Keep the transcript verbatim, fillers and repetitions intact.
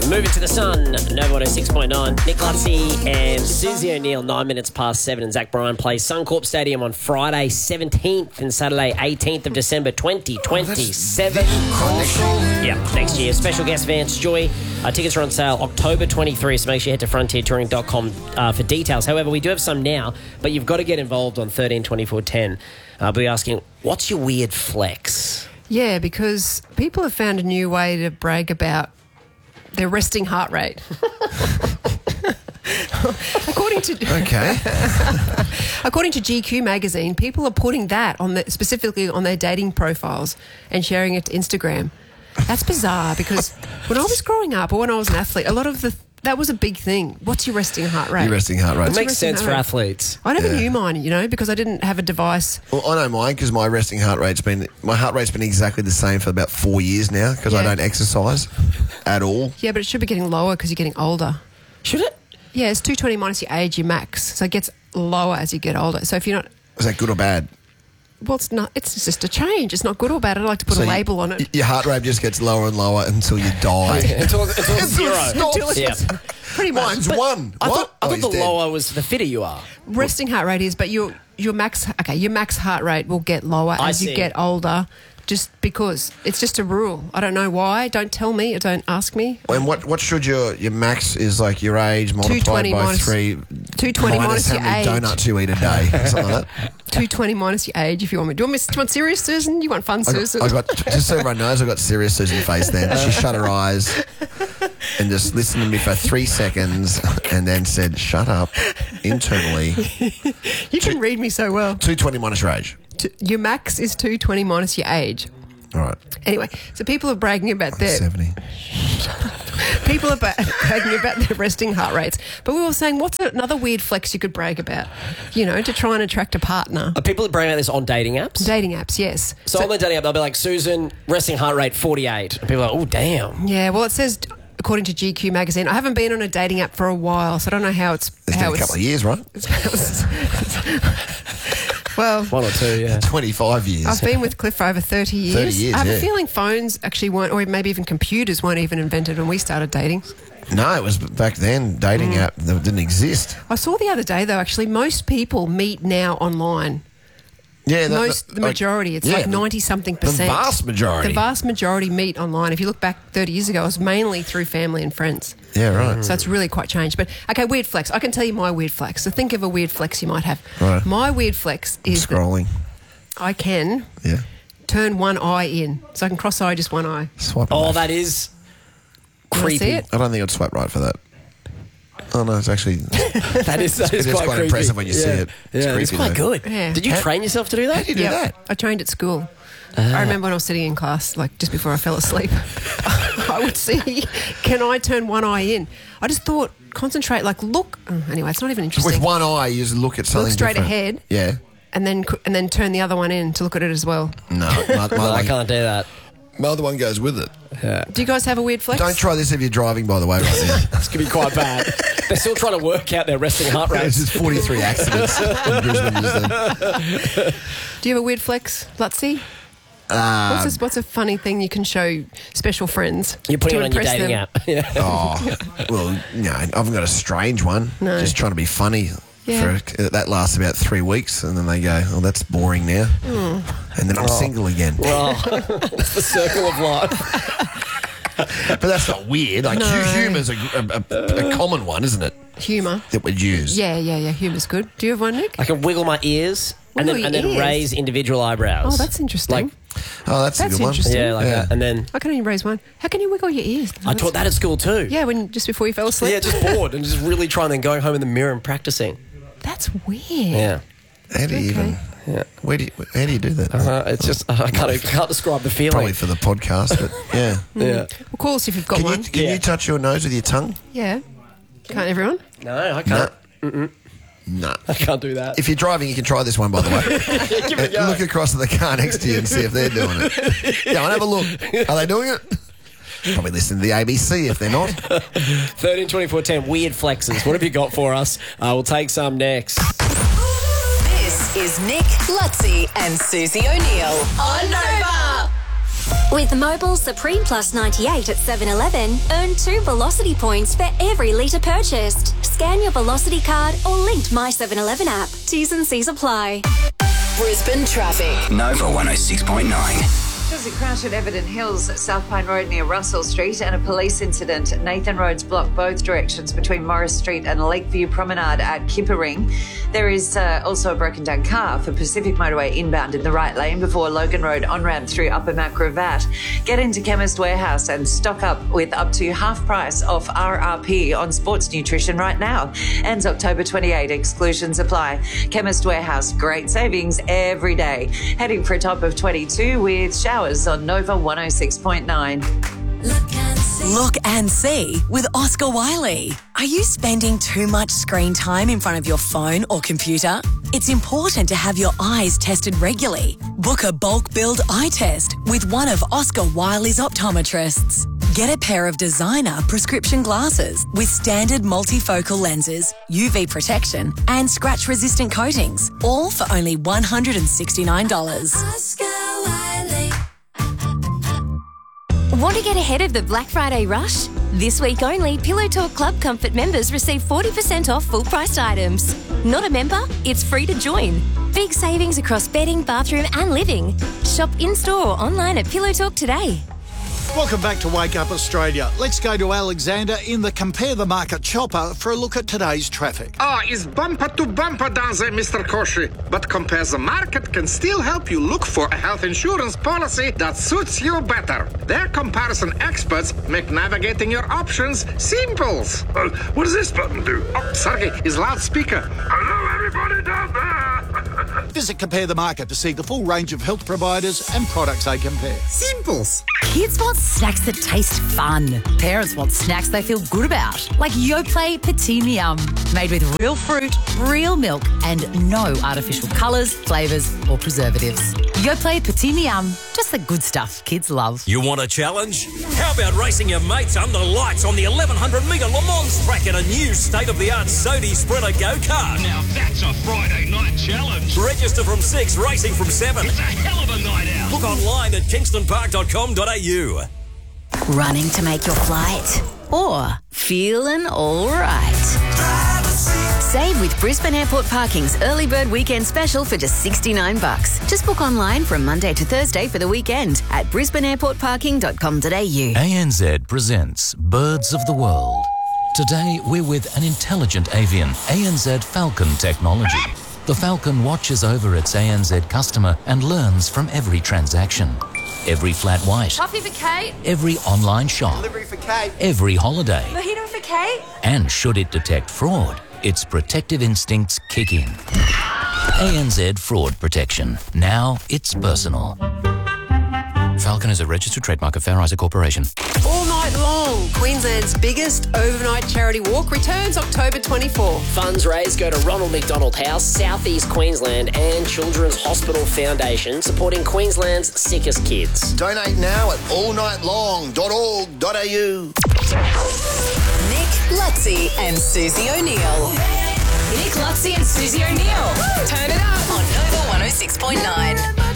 Moving to the sun, Nova one oh six point nine. Nick Lutzy and Susie O'Neill, nine minutes past seven, and Zach Bryan plays Suncorp Stadium on Friday seventeenth and Saturday eighteenth of December twenty twenty-seven. Oh, yep, next year. Special guest Vance Joy. Uh, tickets are on sale October twenty-third, so make sure you head to frontier touring dot com uh, for details. However, we do have some now, but you've got to get involved on thirteen twenty-four ten. Uh, we'll be asking, what's your weird flex? Yeah, because people have found a new way to brag about their resting heart rate. According to Okay. according to G Q magazine, people are putting that on the, specifically on their dating profiles and sharing it to Instagram. That's bizarre because when I was growing up or when I was an athlete, a lot of the that was a big thing. What's your resting heart rate? Your resting heart rate. It makes resting sense heart for rate? athletes. I never Yeah. knew mine, you know, because I didn't have a device. Well, I know mine because my resting heart rate's been my heart rate's been exactly the same for about four years now because I Yeah. don't exercise at all. Yeah, but it should be getting lower because you're getting older. Should it? Yeah, it's two twenty minus your age, your max. So it gets lower as you get older. So if you're not, Is that good or bad? well, it's not. It's just a change. It's not good or bad. I like to put So a you- label on it. y- Your heart rate just gets lower and lower until you die. Until, until it's Until it zero. stops. Until it's- Yeah. Pretty much. Mine's But one. I what? thought, I Oh, thought he's the dead. lower was the fitter you are. resting heart rate is, but your your max. Okay, your max heart rate will get lower I as you see. get older. Just because it's just a rule. I don't know why. Don't tell me or don't ask me. And what what should your your max is like your age multiplied twenty by minus- three two twenty minus minus how your many age. donuts you eat a day, something like that. two twenty minus your age if you want me. Do you want, me, do you want serious, Susan? You want fun, I got, Susan? I got just so everyone knows, I got serious Susan face. Then she shut her eyes and just listened to me for three seconds, and then said, "Shut up." Internally, you can read me so well. two twenty minus your age. T- Your max is two twenty minus your age. All right, Anyway, so people are bragging about their seventy. people are ba- bragging about their resting heart rates. But we were saying, what's another weird flex you could brag about? You know, to try and attract a partner. Are people bragging about this on dating apps? Dating apps, yes. So, on the dating app, they'll be like, Susan, resting heart rate forty-eight. And people are like, oh, damn. Yeah, well, it says according to G Q magazine. I haven't been on a dating app for a while, so I don't know how it's It's how been a it's. couple of years, right? Well, One or two, yeah. twenty-five years. I've been with Cliff for over thirty years. thirty years, I have yeah. a feeling phones actually weren't, or maybe even computers weren't even invented when we started dating. No, it was back then. Dating Mm. app that didn't exist. I saw the other day, though, actually, most people meet now online. Yeah, Most, the majority, it's yeah, like ninety-something The percent. vast majority. The vast majority meet online. If you look back thirty years ago, it was mainly through family and friends. Yeah, right. So it's really quite changed. But, okay, weird flex. I can tell you my weird flex. So think of a weird flex you might have. Right. My weird flex is that Scrolling. I can Yeah. turn one eye in. So I can cross-eye just one eye. Swipe. Oh, left. that is Can I creepy. see it? I don't think I'd swipe right for that. Oh no, it's actually That is, that is It is quite, quite creepy. impressive when you yeah. see it. It's yeah, it's creepy, quite though. good. Yeah. Did you How- train yourself to do how that? do you do Yep. that? I trained at school. I remember when I was sitting in class, like just before I fell asleep, I would see, can I turn one eye in? I just thought, concentrate, like look. oh, Anyway, it's not even interesting. With one eye, you just look at something. Look straight different. ahead. Yeah. And then and then turn the other one in to look at it as well. No, my, my, No, I one, can't do that. my other one goes with it. Do you guys have a weird flex? Don't try this if you're driving, by the way, right now. This could be quite bad. They're still trying to work out their resting heart There's rates. just forty-three accidents in Brisbane usually. Do you have a weird flex, Lutzy? Uh, What's, this, what's a funny thing you can show special friends? You're putting to it on your impress dating them? app. Yeah. Oh, well, no, I haven't got a strange one. No. Just trying to be funny. Yeah. For, that lasts about three weeks, and then they go, "Oh, that's boring now," Hmm. and then I'm single again. Oh, it's the circle of life. But that's not weird. Like No. hu- humour's a, a, a, a common one, isn't it? Humour. That we'd use. Yeah, yeah, yeah. Humour's good. Do you have one, Nick? I can wiggle my ears and Wiggle then, and your then ears? raise individual eyebrows. Oh, that's interesting. Like, Oh, that's, That's a good one. interesting. yeah, like Yeah. that. And then I can only raise one. How can you wiggle your ears? I taught that at school too. Yeah, when just before you fell asleep. Yeah, just bored and just really trying, then going home in the mirror and practicing. That's weird. Yeah. How do you Okay. even? Yeah. Where do you, how do you do that? Uh, it's just, I can't, I can't describe the feeling. Probably for the podcast, but yeah. Yeah. Well, call us if you've got Can, you, one. can Yeah. you touch your nose with your tongue? Yeah. Can't everyone? No, I No. can't. No. I can't do that. If you're driving, you can try this one, by the way. Give it a go. Look across at the car next to you and see if they're doing it. Go and have a look. Are they doing it? Probably listening to the A B C if they're not. thirteen twenty-four ten, weird flexes. What have you got for us? Uh, we'll take some next. This is Nick, Lutzy, and Susie O'Neill on Nova. With Mobil Supreme Plus ninety-eight at seven eleven, earn two Velocity points for every litre purchased. Scan your Velocity card or linked My seven eleven app. T's and C's apply. Brisbane traffic. Nova one oh six point nine. There's a crash at Everton Hills, South Pine Road near Russell Street, and a police incident. Nathan Roads block both directions between Morris Street and Lakeview Promenade at Kippering. There is uh, also a broken down car for Pacific Motorway inbound in the right lane before Logan Road on-ramp through Upper Macrovat. Get into Chemist Warehouse and stock up with up to half price off R R P on sports nutrition right now. Ends October twenty-eighth, exclusions apply. Chemist Warehouse, great savings every day. Heading for a top of twenty-two with showers on Nova one oh six point nine. Look and see. Look and see with Oscar Wiley. Are you spending too much screen time in front of your phone or computer? It's important to have your eyes tested regularly. Book a bulk billed eye test with one of Oscar Wiley's optometrists. Get a pair of designer prescription glasses with standard multifocal lenses, U V protection and scratch-resistant coatings, all for only one hundred sixty-nine dollars. Oscar Wiley. Want to get ahead of the Black Friday rush? This week only, Pillow Talk Club Comfort members receive forty percent off full-priced items. Not a member? It's free to join. Big savings across bedding, bathroom and living. Shop in-store or online at Pillow Talk today. Welcome back to Wake Up Australia. Let's go to Alexander in the Compare the Market chopper for a look at today's traffic. Ah, it's bumper to bumper down there, Mister Koshi. But Compare the Market can still help you look for a health insurance policy that suits you better. Their comparison experts make navigating your options simple. Uh, what does this button do? Oh, Sergey, is loudspeaker. Hello, everybody down there. Visit Compare the Market to see the full range of health providers and products they compare. Simples. Kids want snacks that taste fun. Parents want snacks they feel good about, like Yoplait Petite Yum, made with real fruit, real milk, and no artificial colours, flavours, or preservatives. Yoplait Petite Yum, just the good stuff kids love. You want a challenge? How about racing your mates under lights on the eleven hundred metre Le Mans track in a new state-of-the-art Sodi Sprinter go-kart? Now that's a Friday night challenge. Register from six, racing from seven. It's a hell of a night out. Book online at kingston park dot com dot a u. Running to make your flight? Or feeling all right? Save with Brisbane Airport Parking's early bird weekend special for just sixty-nine bucks. Just book online from Monday to Thursday for the weekend at brisbane airport parking dot com dot a u. A N Z presents Birds of the World. Today we're with an intelligent avian, A N Z Falcon technology. The Falcon watches over its A N Z customer and learns from every transaction. Every flat white. Coffee for Kate. Every online shop. Delivery for Kate. Every holiday. Mojito for Kate. And should it detect fraud, its protective instincts kick in. A N Z Fraud Protection. Now it's personal. Falcon is a registered trademark of Fair Isaac Corporation. All night long, Queensland's biggest overnight charity walk returns October twenty-fourth. Funds raised go to Ronald McDonald House, South East Queensland and Children's Hospital Foundation, supporting Queensland's sickest kids. Donate now at all night long dot org dot a u. Nick Lutzi and Susie O'Neill. Nick Lutzi and Susie O'Neill. Turn it up on Nova one oh six point nine.